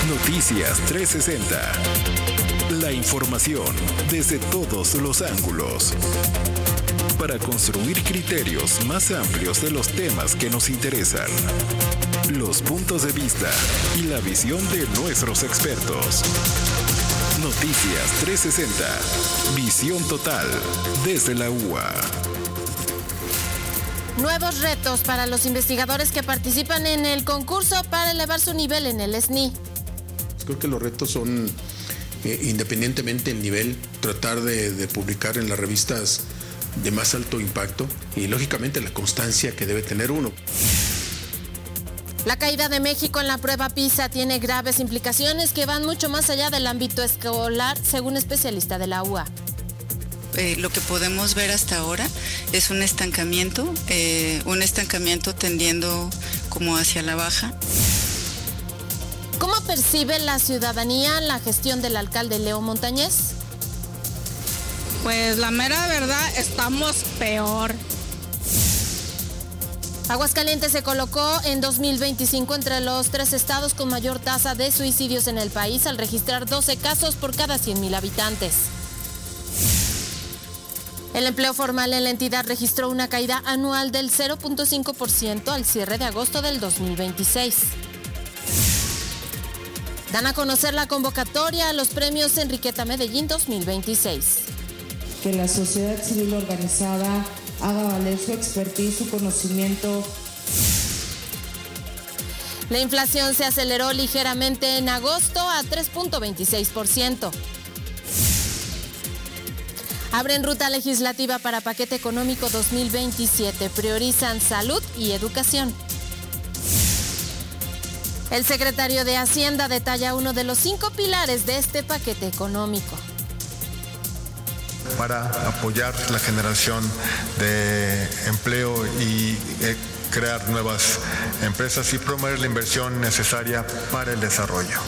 Noticias 360. La información desde todos los ángulos. Para construir criterios más amplios de los temas que nos interesan. Los puntos de vista y la visión de nuestros expertos. Noticias 360. Visión total desde la UA. Nuevos retos para los investigadores que participan en el concurso para elevar su nivel en el SNI. Creo que los retos son, independientemente del nivel, tratar de publicar en las revistas de más alto impacto y, lógicamente, la constancia que debe tener uno. La caída de México en la prueba PISA tiene graves implicaciones que van mucho más allá del ámbito escolar, según especialista de la UA. Lo que podemos ver hasta ahora es un estancamiento tendiendo como hacia la baja. ¿Cómo percibe la ciudadanía la gestión del alcalde Leo Montañez? Pues la mera verdad, estamos peor. Aguascalientes se colocó en 2025 entre los 3 estados con mayor tasa de suicidios en el país al registrar 12 casos por cada 100,000 habitantes. El empleo formal en la entidad registró una caída anual del 0.5% al cierre de agosto del 2026. Dan a conocer la convocatoria a los premios Enriqueta Medellín 2026. Que la sociedad civil organizada haga valer su expertise, su conocimiento. La inflación se aceleró ligeramente en agosto a 3.26%. Abren ruta legislativa para paquete económico 2027. Priorizan salud y educación. El secretario de Hacienda detalla uno de los 5 pilares de este paquete económico. Para apoyar la generación de empleo y crear nuevas empresas y promover la inversión necesaria para el desarrollo.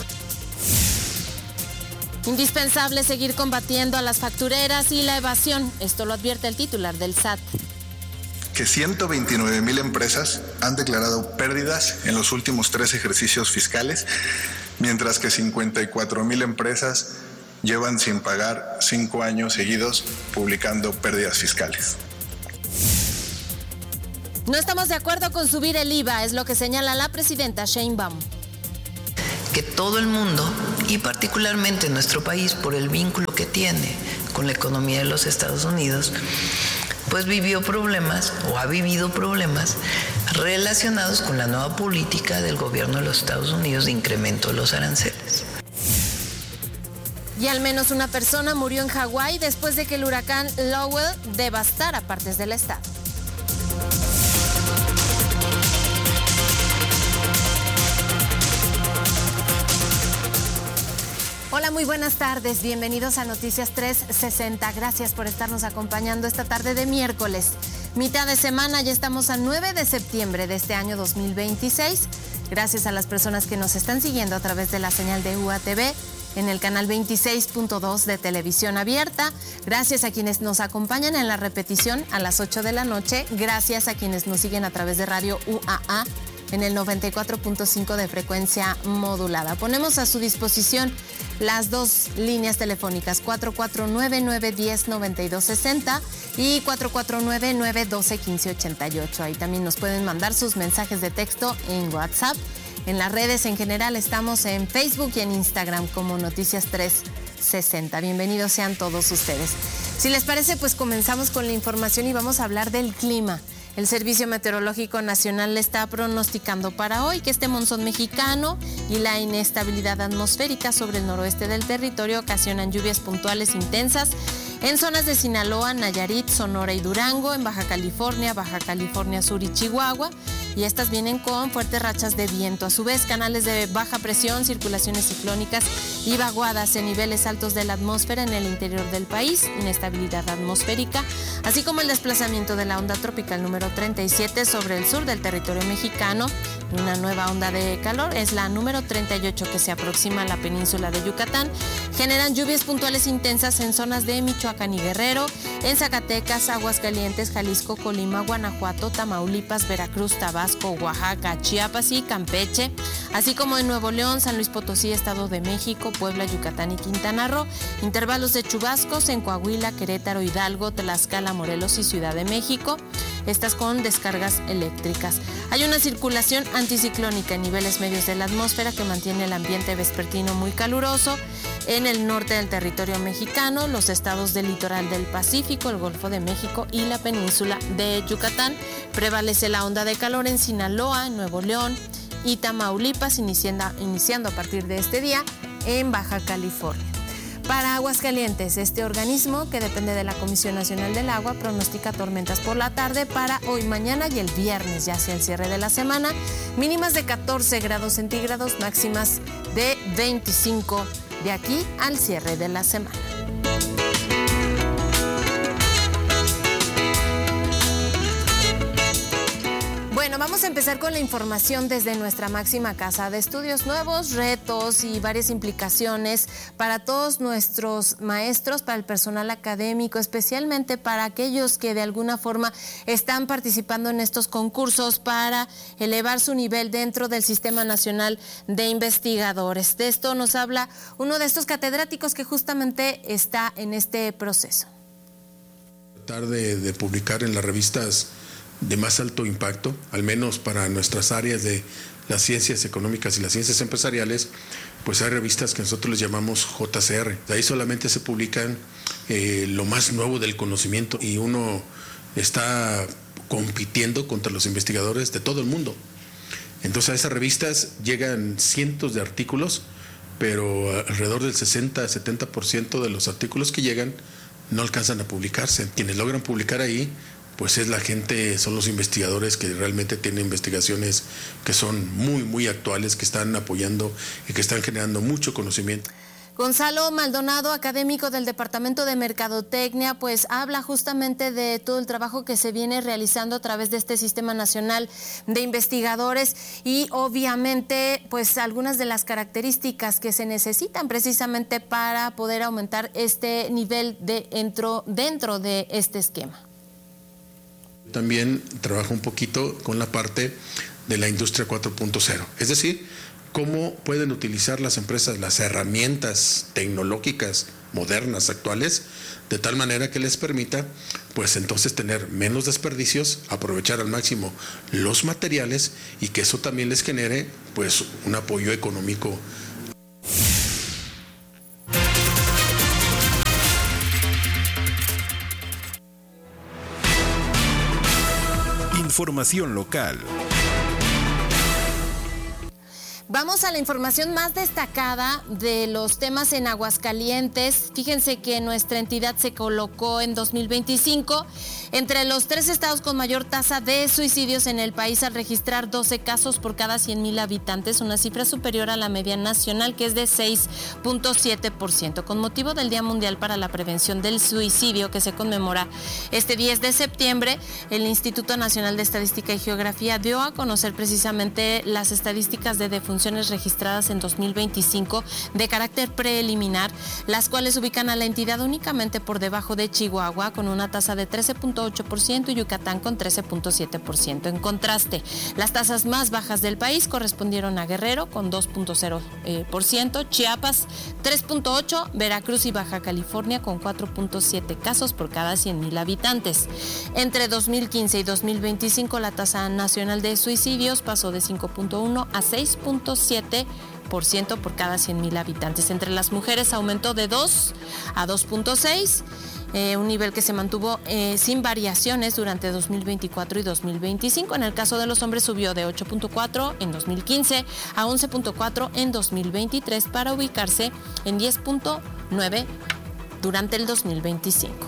Indispensable seguir combatiendo a las factureras y la evasión. Esto lo advierte el titular del SAT. Que 129,000 empresas han declarado pérdidas en los últimos 3 ejercicios fiscales, mientras que 54,000 empresas llevan sin pagar 5 años seguidos publicando pérdidas fiscales. No estamos de acuerdo con subir el IVA, es lo que señala la presidenta Sheinbaum. Que todo el mundo, y particularmente nuestro país, por el vínculo que tiene con la economía de los Estados Unidos, pues vivió problemas o ha vivido problemas relacionados con la nueva política del gobierno de los Estados Unidos de incremento de los aranceles. Y al menos una persona murió en Hawái después de que el huracán Lowell devastara partes del estado. Hola, muy buenas tardes. Bienvenidos a Noticias 360. Gracias por estarnos acompañando esta tarde de miércoles. Mitad de semana, ya estamos a 9 de septiembre de este año 2026. Gracias a las personas que nos están siguiendo a través de la señal de UATV en el canal 26.2 de televisión abierta. Gracias a quienes nos acompañan en la repetición a las 8 de la noche. Gracias a quienes nos siguen a través de Radio UAA en el 94.5 de frecuencia modulada. Ponemos a su disposición las 2 líneas telefónicas 449-910-9260 y 449-912-1588. Ahí también nos pueden mandar sus mensajes de texto en WhatsApp. En las redes en general estamos en Facebook y en Instagram como Noticias 360. Bienvenidos sean todos ustedes. Si les parece, pues comenzamos con la información y vamos a hablar del clima. El Servicio Meteorológico Nacional le está pronosticando para hoy que este monzón mexicano y la inestabilidad atmosférica sobre el noroeste del territorio ocasionan lluvias puntuales intensas en zonas de Sinaloa, Nayarit, Sonora y Durango, en Baja California Sur y Chihuahua, y estas vienen con fuertes rachas de viento. A su vez, canales de baja presión, circulaciones ciclónicas y vaguadas en niveles altos de la atmósfera en el interior del país, inestabilidad atmosférica, así como el desplazamiento de la onda tropical número 37 sobre el sur del territorio mexicano, una nueva onda de calor, es la número 38 que se aproxima a la península de Yucatán. Generan lluvias puntuales intensas en zonas de Michoacán y Guerrero, en Zacatecas, Aguascalientes, Jalisco, Colima, Guanajuato, Tamaulipas, Veracruz, Tabasco, Oaxaca, Chiapas y Campeche, así como en Nuevo León, San Luis Potosí, Estado de México, Puebla, Yucatán y Quintana Roo. Intervalos de chubascos en Coahuila, Querétaro, Hidalgo, Tlaxcala, Morelos y Ciudad de México, estas con descargas eléctricas. Hay una circulación anticiclónica en niveles medios de la atmósfera que mantiene el ambiente vespertino muy caluroso en el norte del territorio mexicano, los estados del litoral del Pacífico, el Golfo de México y la península de Yucatán. Prevalece la onda de calor en Sinaloa, en Nuevo León y Tamaulipas, iniciando a partir de este día en Baja California. Para Aguascalientes, este organismo, que depende de la Comisión Nacional del Agua, pronostica tormentas por la tarde para hoy, mañana y el viernes, ya hacia el cierre de la semana. Mínimas de 14 grados centígrados, máximas de 25 de aquí al cierre de la semana. Bueno, vamos a empezar con la información desde nuestra máxima casa de estudios. Nuevos retos y varias implicaciones para todos nuestros maestros, para el personal académico, especialmente para aquellos que de alguna forma están participando en estos concursos para elevar su nivel dentro del Sistema Nacional de Investigadores. De esto nos habla uno de estos catedráticos que justamente está en este proceso. Tratar de publicar en las revistas de más alto impacto, al menos para nuestras áreas de las ciencias económicas y las ciencias empresariales, pues hay revistas que nosotros les llamamos JCR. De ahí solamente se publican lo más nuevo del conocimiento y uno está compitiendo contra los investigadores de todo el mundo. Entonces a esas revistas llegan cientos de artículos, pero alrededor del 60-70% de los artículos que llegan no alcanzan a publicarse. Quienes logran publicar ahí pues es la gente, son los investigadores que realmente tienen investigaciones que son muy, muy actuales, que están apoyando y que están generando mucho conocimiento. Gonzalo Maldonado, académico del Departamento de Mercadotecnia, pues habla justamente de todo el trabajo que se viene realizando a través de este Sistema Nacional de Investigadores y obviamente pues algunas de las características que se necesitan precisamente para poder aumentar este nivel dentro de este esquema. También trabaja un poquito con la parte de la industria 4.0, es decir, cómo pueden utilizar las empresas las herramientas tecnológicas modernas, actuales, de tal manera que les permita, pues entonces tener menos desperdicios, aprovechar al máximo los materiales y que eso también les genere, pues, un apoyo económico. Información local. Vamos a la información más destacada de los temas en Aguascalientes. Fíjense que nuestra entidad se colocó en 2025 entre los 3 estados con mayor tasa de suicidios en el país al registrar 12 casos por cada 100,000 habitantes, una cifra superior a la media nacional que es de 6.7%. Con motivo del Día Mundial para la Prevención del Suicidio que se conmemora este 10 de septiembre, el Instituto Nacional de Estadística y Geografía dio a conocer precisamente las estadísticas de defunciones registradas en 2025 de carácter preliminar, las cuales ubican a la entidad únicamente por debajo de Chihuahua con una tasa de 13.8% y Yucatán con 13.7%. En contraste, las tasas más bajas del país correspondieron a Guerrero con 2.0%, Chiapas 3.8%, Veracruz y Baja California con 4.7 casos por cada 100,000 habitantes. Entre 2015 y 2025 la tasa nacional de suicidios pasó de 5.1 a 6.7% por cada 100,000 habitantes. Entre las mujeres aumentó de 2 a 2.6, un nivel que se mantuvo sin variaciones durante 2024 y 2025. En el caso de los hombres subió de 8.4 en 2015 a 11.4 en 2023 para ubicarse en 10.9 durante el 2025.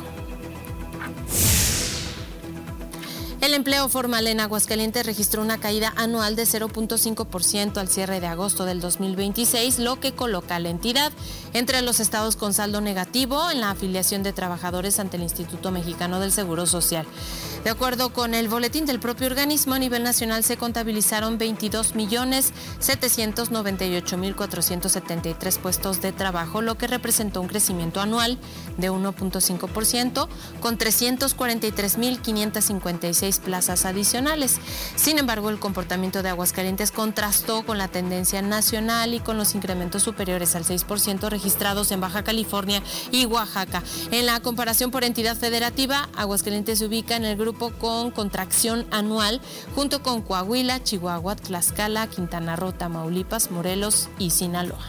El empleo formal en Aguascalientes registró una caída anual de 0.5% al cierre de agosto del 2026, lo que coloca a la entidad entre los estados con saldo negativo en la afiliación de trabajadores ante el Instituto Mexicano del Seguro Social. De acuerdo con el boletín del propio organismo, a nivel nacional se contabilizaron 22.798.473 puestos de trabajo, lo que representó un crecimiento anual de 1.5%, con 343.556 plazas adicionales. Sin embargo, el comportamiento de Aguascalientes contrastó con la tendencia nacional y con los incrementos superiores al 6% registrados en Baja California y Oaxaca. En la comparación por entidad federativa, Aguascalientes se ubica en el grupo con contracción anual, junto con Coahuila, Chihuahua, Tlaxcala, Quintana Roo, Tamaulipas, Morelos y Sinaloa.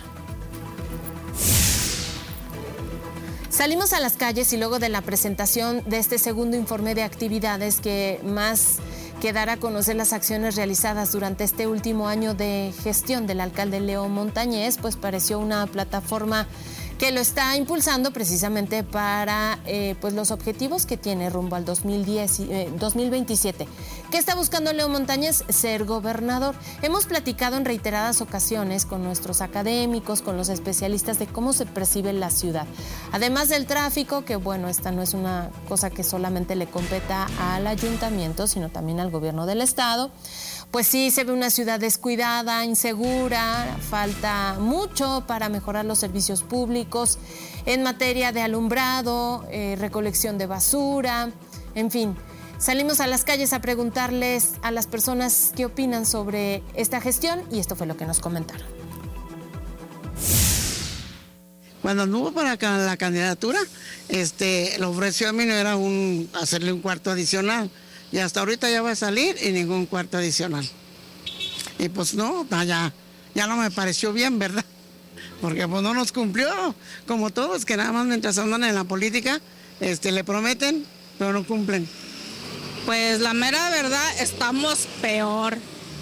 Salimos a las calles y luego de la presentación de este segundo informe de actividades que más que dar a conocer las acciones realizadas durante este último año de gestión del alcalde Leo Montañez, pues pareció una plataforma que lo está impulsando precisamente para pues los objetivos que tiene rumbo al 2027. ¿Qué está buscando Leo Montañez? Ser gobernador. Hemos platicado en reiteradas ocasiones con nuestros académicos, con los especialistas de cómo se percibe la ciudad. Además del tráfico, que bueno, esta no es una cosa que solamente le competa al ayuntamiento, sino también al gobierno del estado. Pues sí, se ve una ciudad descuidada, insegura, falta mucho para mejorar los servicios públicos en materia de alumbrado, recolección de basura, en fin. Salimos a las calles a preguntarles a las personas qué opinan sobre esta gestión y esto fue lo que nos comentaron. Cuando anduvo para la candidatura, lo ofreció a mí, no era hacerle un cuarto adicional. Y hasta ahorita ya va a salir y ningún cuarto adicional. Y pues no, ya no me pareció bien, ¿verdad? Porque pues no nos cumplió, como todos, que nada más mientras andan en la política, le prometen, pero no cumplen. Pues la mera verdad, estamos peor.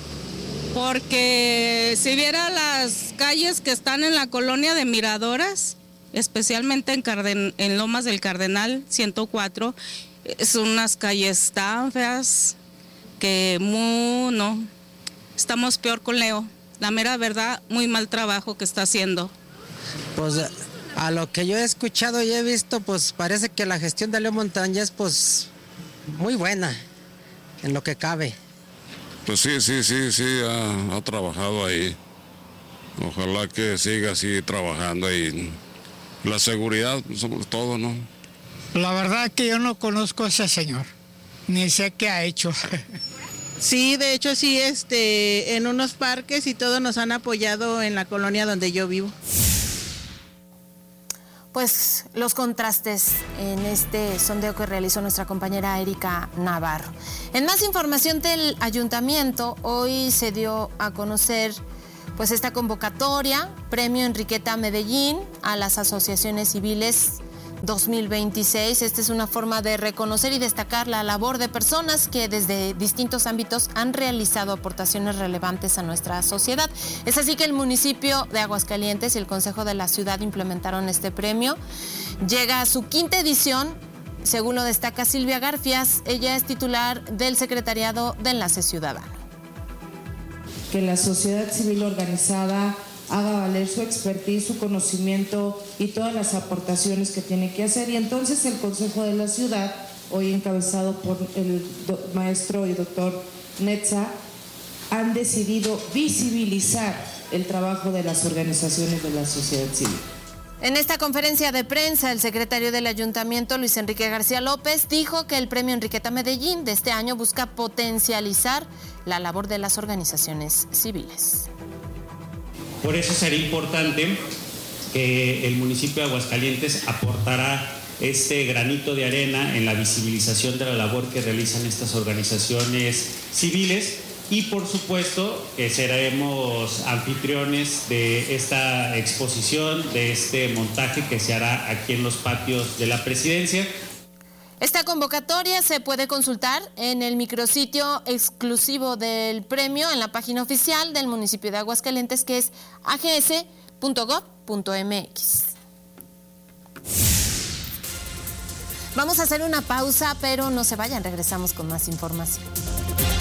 Porque si viera las calles que están en la colonia de Miradoras, especialmente en Lomas del Cardenal 104, son unas calles tan feas que no, estamos peor con Leo. La mera verdad, muy mal trabajo que está haciendo. Pues a lo que yo he escuchado y he visto, pues parece que la gestión de Leo Montañez, pues muy buena, en lo que cabe. Pues sí, ha trabajado ahí. Ojalá que siga así trabajando y la seguridad sobre todo, ¿no? La verdad que yo no conozco a ese señor, ni sé qué ha hecho. Sí, de hecho sí, en unos parques y todo nos han apoyado en la colonia donde yo vivo. Pues los contrastes en este sondeo que realizó nuestra compañera Erika Navarro. En más información del ayuntamiento, hoy se dio a conocer pues esta convocatoria, Premio Enriqueta Medellín a las asociaciones civiles 2026. Esta es una forma de reconocer y destacar la labor de personas que desde distintos ámbitos han realizado aportaciones relevantes a nuestra sociedad. Es así que el municipio de Aguascalientes y el Consejo de la Ciudad implementaron este premio. Llega a su quinta edición, según lo destaca Silvia Garfias. Ella es titular del Secretariado de Enlace Ciudadano. Que la sociedad civil organizada haga valer su expertise, su conocimiento y todas las aportaciones que tiene que hacer. Y entonces el Consejo de la Ciudad, hoy encabezado por el maestro y doctor Netza, han decidido visibilizar el trabajo de las organizaciones de la sociedad civil. En esta conferencia de prensa, el secretario del Ayuntamiento, Luis Enrique García López, dijo que el Premio Enriqueta Medellín de este año busca potencializar la labor de las organizaciones civiles. Por eso será importante que el municipio de Aguascalientes aportará este granito de arena en la visibilización de la labor que realizan estas organizaciones civiles y por supuesto que seremos anfitriones de esta exposición, de este montaje que se hará aquí en los patios de la presidencia. Esta convocatoria se puede consultar en el micrositio exclusivo del premio en la página oficial del municipio de Aguascalientes, que es ags.gov.mx. Vamos a hacer una pausa, pero no se vayan, regresamos con más información.